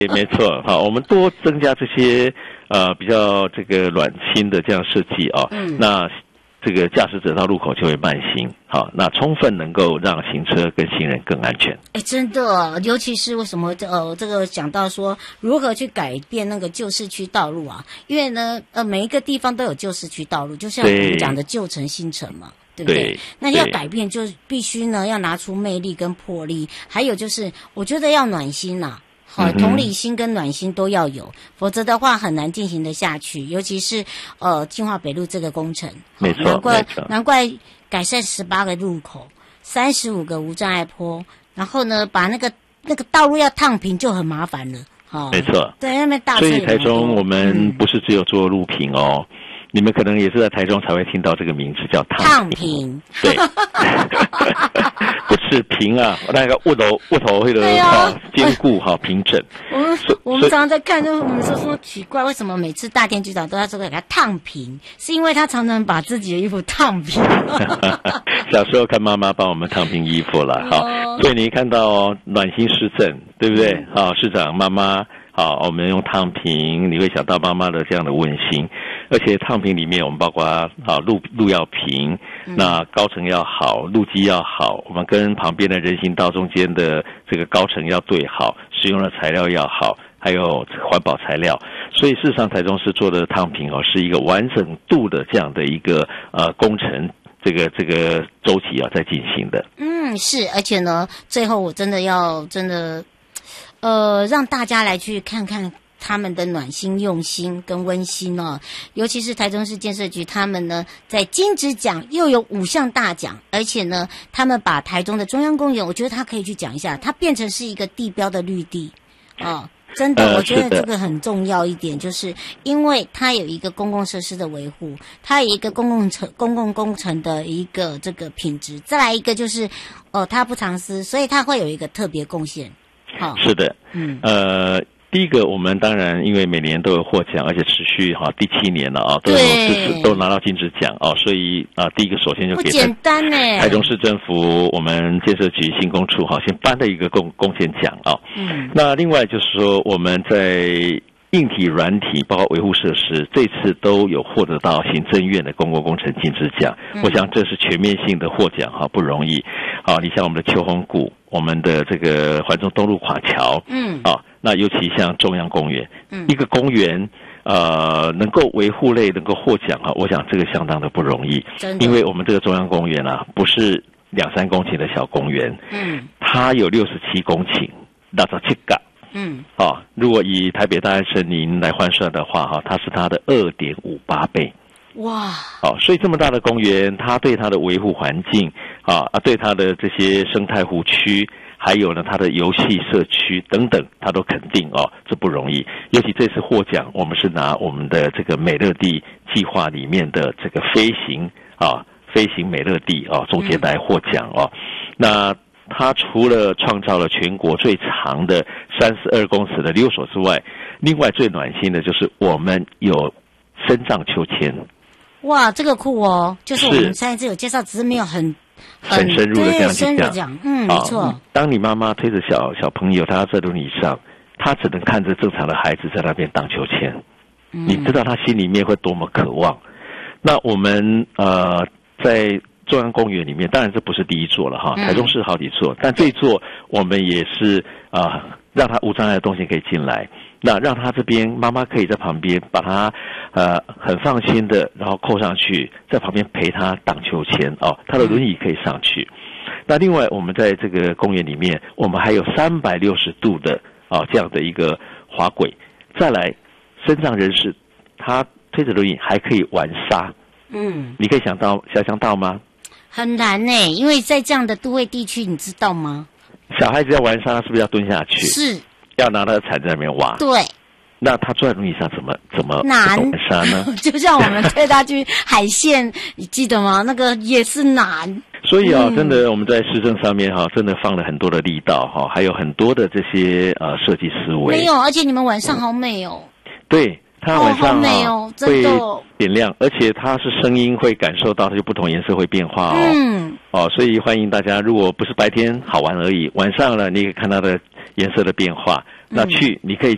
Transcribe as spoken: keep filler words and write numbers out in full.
没错，好，我们多增加这些呃比较这个暖心的这样设计啊、哦，嗯，那这个驾驶者到路口就会慢行，好，那充分能够让行车跟行人更安全。 哎，真的，尤其是为什么呃这个讲到说如何去改变那个旧市区道路啊？因为呢呃每一个地方都有旧市区道路，就像我们讲的旧城新城嘛。对不对？对，那要改变就必须呢要拿出魅力跟魄力，还有就是我觉得要暖心呐、啊。好，同理心跟暖心都要有，否则的话很难进行得下去。尤其是呃金华北路这个工程， 没错， 难怪难怪改善十八个路口，三十五个无障碍坡，然后呢把那个那个道路要烫平就很麻烦了。好、哦， 没错， 对，那边大车所以台中我们不是只有做路平哦。嗯，你们可能也是在台中才会听到这个名字叫烫平，对，不是平啊，那个卧头卧头会的啊，坚固好平整。 我们我们常常在看，就我们说说奇怪，为什么每次大田局长都要这个给他烫平？是因为他常常把自己的衣服烫平。 小时候看妈妈帮我们烫平衣服了，好，所以你看到、哦、暖心市政，对不对？好，市长妈妈。好，我们用烫平，你会想到妈妈的这样的温馨，而且烫平里面我们包括啊路路要平，那高层要好，路基要好，我们跟旁边的人行道中间的这个高层要对好，使用的材料要好，还有环保材料，所以事实上台中市做的烫平哦，是一个完整度的这样的一个呃工程。这个这个周期啊在进行的。 嗯，是，而且呢，最后我真的要真的。呃，让大家来去看看他们的暖心、用心跟温馨哦。尤其是台中市建设局，他们呢在金质奖又有五项大奖，而且呢，他们把台中的中央公园，我觉得他可以去讲一下，它变成是一个地标的绿地哦。真的，我觉得这个很重要一点，就是因为它有一个公共设施的维护，它有一个公共程公共工程的一个这个品质，再来一个就是呃，它不藏私，所以它会有一个特别贡献。 是的，嗯，呃，第一个，我们当然因为每年都有获奖，而且持续哈第七年了啊，都有四次都拿到金质奖哦，所以啊、呃，第一个首先就给不简单呢。 台中市政府我们建设局新工处哈先颁了一个贡贡献奖啊，嗯，那另外就是说我们在硬体、软体，包括维护设施，这次都有获得到行政院的公共工程金质奖。嗯、我想这是全面性的获奖哈，不容易。啊，你像我们的秋红谷，我们的这个环中东路垮桥，嗯，啊，那尤其像中央公园，嗯，一个公园呃能够维护类能够获奖啊，我想这个相当的不容易，因为我们这个中央公园啊，不是两三公顷的小公园，嗯，它有六十七公顷，六十七个。嗯，哦，如果以台北大安森林来换算的话，哈，它是它的 二点五八 倍。哇！哦，所以这么大的公园，它对它的维护环境啊啊，对它的这些生态湖区，还有呢它的游戏社区等等，它都肯定哦，这不容易。尤其这次获奖，我们是拿我们的这个美乐地计划里面的这个飞行啊，飞行美乐地啊，中间来获奖哦。嗯、那它除了创造了全国最长的三十二公尺的溜索之外，另外最暖心的就是我们有深藏秋千。 哇，这个酷哦！就是我们上一次有介绍，只是没有很很, 很深入的这样去讲。 讲嗯，没错、哦。 当你妈妈推着小小朋友，他在轮椅上，他只能看着正常的孩子在那边荡秋千，嗯、你知道他心里面会多么渴望。那我们呃在中央公园里面，当然这不是第一座了哈，台中市好几座，嗯、但这一座我们也是啊、呃，让他无障碍的东西可以进来，那让他这边妈妈可以在旁边把他呃很放心的，然后扣上去，在旁边陪他荡秋千哦，他的轮椅可以上去。嗯、那另外我们在这个公园里面，我们还有三百六十度的啊、哦、这样的一个滑轨，再来身障人士他推着轮椅还可以玩沙，嗯，你可以想到想象到吗？ 很难呢，因为在这样的都会地区，你知道吗？ 小孩子要玩沙，是不是要蹲下去？ 是， 要拿他的铲在那边挖。 对， 那他坐在轮椅上怎么怎么难玩沙呢？ 就像我们推他去海线，你记得吗？那个也是难。 所以啊，嗯、真的我们在施政上面哈、啊，真的放了很多的力道哈、啊，还有很多的这些呃设计思维。 没有，而且你们晚上好美哦。 嗯、对。它晚上啊、 哦、 会点亮，而且它是声音会感受到，它就不同颜色会变化哦。嗯，哦，所以欢迎大家，如果不是白天好玩而已，晚上呢，你可以看它的颜色的变化。嗯、那去你可以